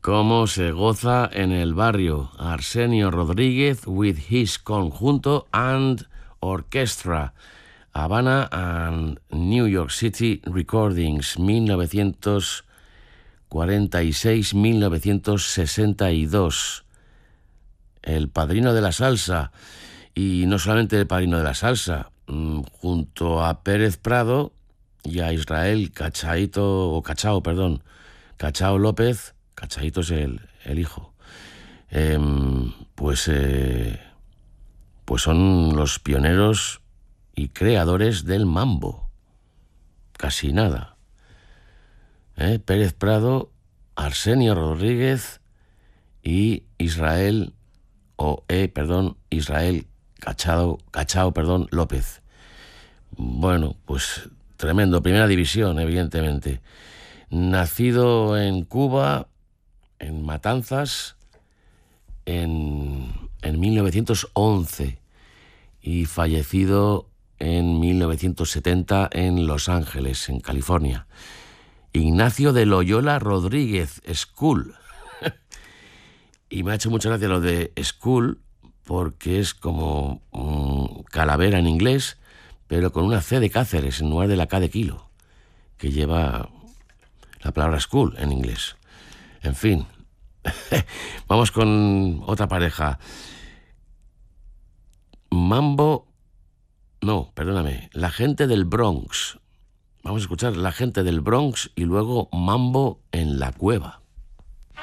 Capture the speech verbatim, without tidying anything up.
Cómo se goza en el barrio. Arsenio Rodríguez with his conjunto and orchestra. Habana and New York City Recordings, mil novecientos cuarenta y seis a mil novecientos sesenta y dos. El padrino de la salsa. Y no solamente el padrino de la salsa, junto a Pérez Prado y a Israel Cachaito, o Cachao, perdón, Cachao López. Cachaito es el, el hijo. Eh, pues, eh, pues son los pioneros y creadores del mambo. Casi nada. ¿Eh? Pérez Prado, Arsenio Rodríguez y Israel, o eh, perdón, Israel Cachao, Cachao, perdón, López. Bueno, pues tremendo. Primera división, evidentemente. Nacido en Cuba, en Matanzas, en, en mil novecientos once y fallecido en mil novecientos setenta en Los Ángeles, en California. Ignacio de Loyola Rodríguez, School. Y me ha hecho mucha gracia lo de School, porque es como um, calavera en inglés, pero con una C de Cáceres en lugar de la K de kilo, que lleva la palabra school en inglés. En fin, vamos con otra pareja. Mambo, no, perdóname, La Gente del Bronx. Vamos a escuchar La Gente del Bronx y luego Mambo en la Cueva.